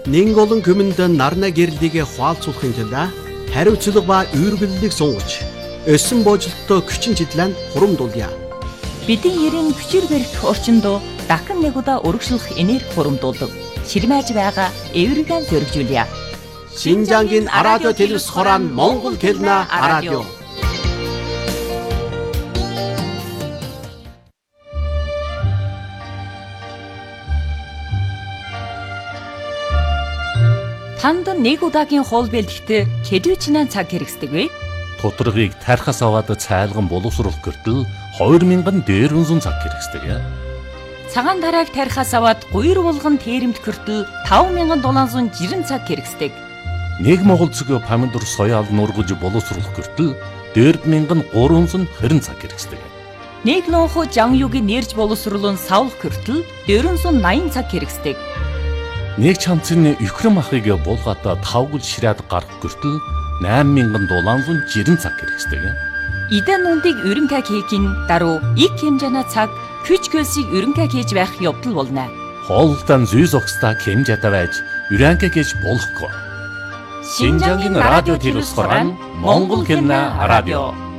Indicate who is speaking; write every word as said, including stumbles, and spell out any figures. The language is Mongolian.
Speaker 1: Нэг олон хүмүнд нарна гэрлийг хуалцуулахын тулд хариуцлага ба үүргэллийг сунгаж, өссөн боожлолттой хүчин чиглэн хурамдуулъя.
Speaker 2: Бидний ерийн хүчээр барих орчинд дахин нэг удаа өргөжлөх энерги хурамдуулдаг. Ширмэж байгаа эвэргэн зөргижүүлье.
Speaker 1: Шинжангийн радио телевиз хорон Монгол хэлний радио.
Speaker 2: Танд нэг удаагийн хоол бэлтгэхдээ хэдвчнээ цаг хэрэгсдэг вэ?
Speaker 3: Тоторгийг тархас аваад цайлган боловсруулах гэртэл хоёр мянган дээр үнсэн цаг хэрэгсдэг.
Speaker 2: Цагаан тарааг тархас аваад гуйр булган тэрэмт гэртэл таван мянган долоон зуун жирэн цаг хэрэгсдэг.
Speaker 3: Нэг монгол цэгийн помидор соёал нургаж боловсруулах гэртэл дөрв мянган гурван зуун хорин цаг хэрэгсдэг.
Speaker 2: Нэг лонхо жанюгийн нэрж боловсруулан савлах гэртэл дөрвөн зуун наян цаг хэрэгсдэг.
Speaker 3: Нэг чамцны Украин махыг булгаата тавгал ширээд гарах гэртэл найман мянган долоон зуун жирэн цаг хэрэгсдэг.
Speaker 2: Идэн нүндийг өрөнгө хийхин даруй их хэмжээний цаг хүч хөлсийг өрөнгө хийж байх явдал болно.
Speaker 3: Хоолтон зүйс огстой хэмжээтэй байж өрөнгө хийж болохгүй. Шинжангийн радио телевиз хорон Монгол хэлний радио.